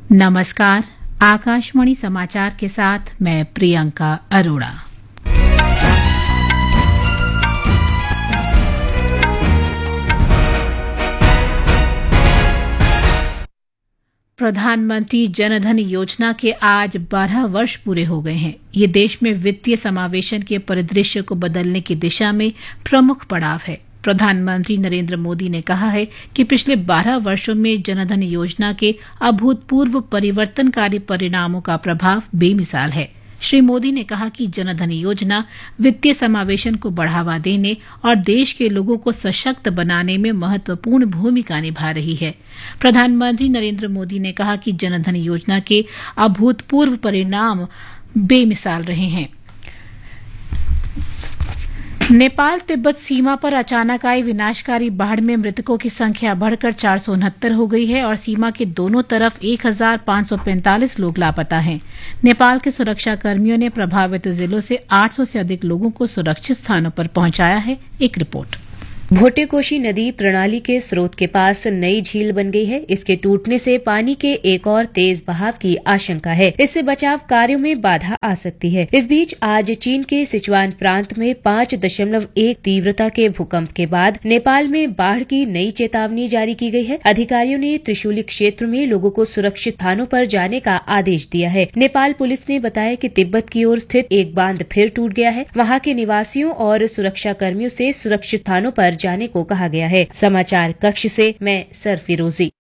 नमस्कार। आकाशवाणी समाचार के साथ मैं प्रियंका अरोड़ा। प्रधानमंत्री जनधन योजना के आज 12 वर्ष पूरे हो गए हैं। ये देश में वित्तीय समावेशन के परिदृश्य को बदलने की दिशा में प्रमुख पड़ाव है। प्रधानमंत्री नरेंद्र मोदी ने कहा है कि पिछले 12 वर्षों में जनधन योजना के अभूतपूर्व परिवर्तनकारी परिणामों का प्रभाव बेमिसाल है। श्री मोदी ने कहा कि जनधन योजना वित्तीय समावेशन को बढ़ावा देने और देश के लोगों को सशक्त बनाने में महत्वपूर्ण भूमिका निभा रही है। प्रधानमंत्री नरेंद्र मोदी ने कहा कि जनधन योजना के अभूतपूर्व परिणाम बेमिसाल रहे हैं। नेपाल तिब्बत सीमा पर अचानक आई विनाशकारी बाढ़ में मृतकों की संख्या बढ़कर 469 हो गई है और सीमा के दोनों तरफ 1545 लोग लापता हैं। नेपाल के सुरक्षा कर्मियों ने प्रभावित जिलों से 800 से अधिक लोगों को सुरक्षित स्थानों पर पहुंचाया है। एक रिपोर्ट। भोटेकोशी नदी प्रणाली के स्रोत के पास नई झील बन गई है। इसके टूटने से पानी के एक और तेज बहाव की आशंका है। इससे बचाव कार्यों में बाधा आ सकती है। इस बीच आज चीन के सिचुआन प्रांत में 5.1 तीव्रता के भूकंप के बाद नेपाल में बाढ़ की नई चेतावनी जारी की गई है। अधिकारियों ने त्रिशूली क्षेत्र में लोगों को सुरक्षित स्थानों पर जाने का आदेश दिया है। नेपाल पुलिस ने बताया कि तिब्बत की ओर स्थित एक बांध फिर टूट गया है। वहां के निवासियों और सुरक्षा कर्मियों से सुरक्षित स्थानों पर जाने को कहा गया है। समाचार कक्ष से मैं सरफिरोजी।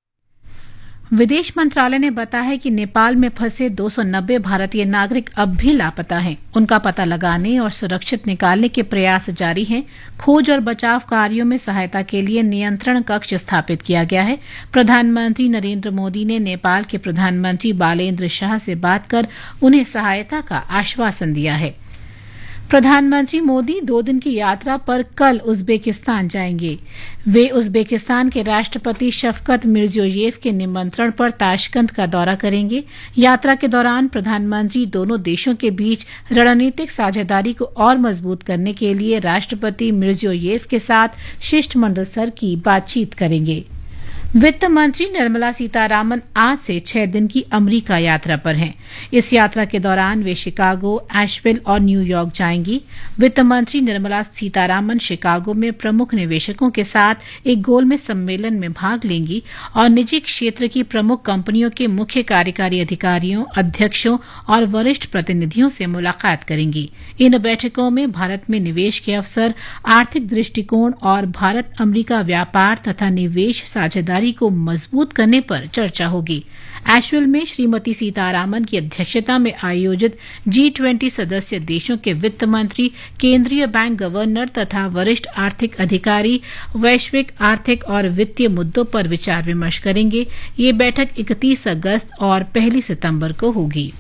विदेश मंत्रालय ने बताया है कि नेपाल में फंसे 290 भारतीय नागरिक अब भी लापता हैं। उनका पता लगाने और सुरक्षित निकालने के प्रयास जारी हैं। खोज और बचाव कार्यों में सहायता के लिए नियंत्रण कक्ष स्थापित किया गया है। प्रधानमंत्री नरेंद्र मोदी ने नेपाल के प्रधानमंत्री बालेन्द्र शाह से बात कर उन्हें सहायता का आश्वासन दिया है। प्रधानमंत्री मोदी 2 दिन की यात्रा पर कल उज्बेकिस्तान जाएंगे। वे उज्बेकिस्तान के राष्ट्रपति शफकत मिर्जियोयेव के निमंत्रण पर ताशकंद का दौरा करेंगे। यात्रा के दौरान प्रधानमंत्री दोनों देशों के बीच रणनीतिक साझेदारी को और मजबूत करने के लिए राष्ट्रपति मिर्जियोयेव के साथ शिष्टमंडल स्तर की बातचीत करेंगे। वित्त मंत्री निर्मला सीतारामन आज से 6 दिन की अमेरिका यात्रा पर हैं। इस यात्रा के दौरान वे शिकागो, एशविल और न्यूयॉर्क जाएंगी। वित्त मंत्री निर्मला सीतारामन शिकागो में प्रमुख निवेशकों के साथ एक गोलमेज सम्मेलन में भाग लेंगी और निजी क्षेत्र की प्रमुख कंपनियों के मुख्य कार्यकारी अधिकारियों, अध्यक्षों और वरिष्ठ प्रतिनिधियों से मुलाकात करेंगी। इन बैठकों में भारत में निवेश के अवसर, आर्थिक दृष्टिकोण और भारत अमेरिका व्यापार तथा निवेश साझेदारी को मजबूत करने पर चर्चा होगी। एशविल में श्रीमती सीतारामन की अध्यक्षता में आयोजित G20 सदस्य देशों के वित्त मंत्री, केंद्रीय बैंक गवर्नर तथा वरिष्ठ आर्थिक अधिकारी वैश्विक आर्थिक और वित्तीय मुद्दों पर विचार विमर्श करेंगे। ये बैठक 31 अगस्त और 1 सितंबर को होगी।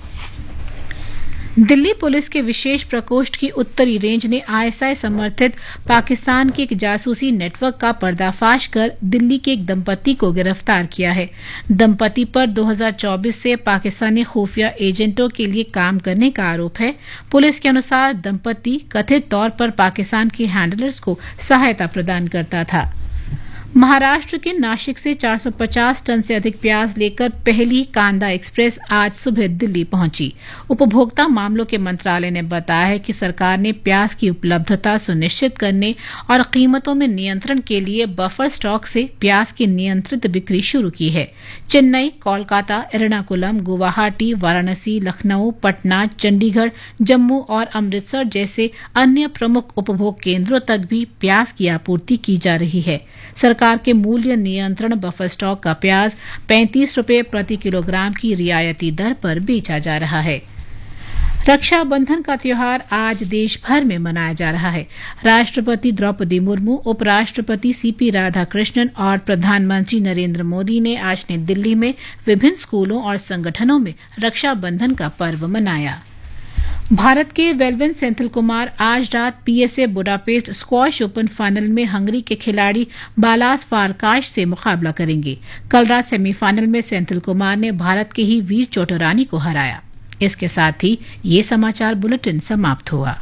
दिल्ली पुलिस के विशेष प्रकोष्ठ की उत्तरी रेंज ने ISI समर्थित पाकिस्तान के एक जासूसी नेटवर्क का पर्दाफाश कर दिल्ली के एक दंपति को गिरफ्तार किया है। दंपति पर 2024 से पाकिस्तानी खुफिया एजेंटों के लिए काम करने का आरोप है। पुलिस के अनुसार दंपति कथित तौर पर पाकिस्तान के हैंडलर्स को सहायता प्रदान करता था। महाराष्ट्र के नासिक से 450 टन से अधिक प्याज लेकर पहली कांदा एक्सप्रेस आज सुबह दिल्ली पहुंची। उपभोक्ता मामलों के मंत्रालय ने बताया है कि सरकार ने प्याज की उपलब्धता सुनिश्चित करने और कीमतों में नियंत्रण के लिए बफर स्टॉक से प्याज की नियंत्रित बिक्री शुरू की है। चेन्नई, कोलकाता, एर्नाकुलम, गुवाहाटी, वाराणसी, लखनऊ, पटना, चंडीगढ़, जम्मू और अमृतसर जैसे अन्य प्रमुख उपभोग केंद्रों तक भी प्याज की आपूर्ति की जा रही है। सरकार के मूल्य नियंत्रण बफर स्टॉक का प्याज 35 रुपये प्रति किलोग्राम की रियायती दर पर बेचा जा रहा है। रक्षाबंधन का त्योहार आज देश भर में मनाया जा रहा है। राष्ट्रपति द्रौपदी मुर्मू, उपराष्ट्रपति CP राधाकृष्णन और प्रधानमंत्री नरेंद्र मोदी ने आज नई दिल्ली में विभिन्न स्कूलों और संगठनों में रक्षाबंधन का पर्व मनाया। भारत के वेलविन सेंथिल कुमार आज रात PSA Budapest squash open final में हंगरी के खिलाड़ी बालास फारकाश से मुकाबला करेंगे। कल रात सेमीफाइनल में सेंथिल कुमार ने भारत के ही वीर चोटरानी को हराया। इसके साथ ही ये समाचार बुलेटिन समाप्त हुआ।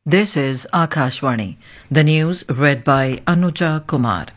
This is Akashvani. The news read by Anuja Kumar.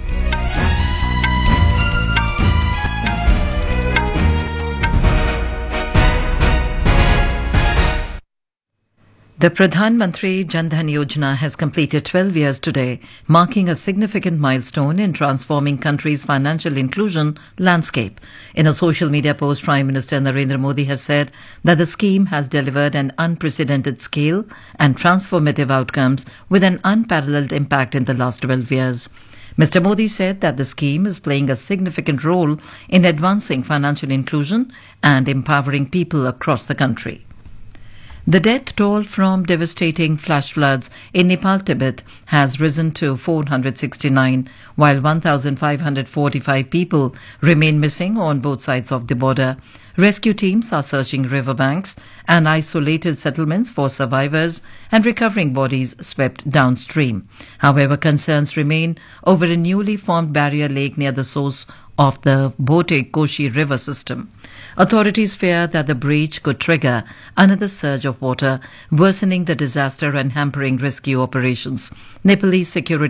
The Pradhan Mantri Jan Dhan Yojana has completed 12 years today, marking a significant milestone in transforming country's financial inclusion landscape. In a social media post, Prime Minister Narendra Modi has said that the scheme has delivered an unprecedented scale and transformative outcomes with an unparalleled impact in the last 12 years. Mr. Modi said that the scheme is playing a significant role in advancing financial inclusion and empowering people across the country. The death toll from devastating flash floods in Nepal, Tibet has risen to 469, while 1,545 people remain missing on both sides of the border. Rescue teams are searching riverbanks and isolated settlements for survivors and recovering bodies swept downstream. However, concerns remain over a newly formed barrier lake near the source of the Bhote Koshi river system. Authorities fear that the breach could trigger another surge of water, worsening the disaster and hampering rescue operations. Nepalese security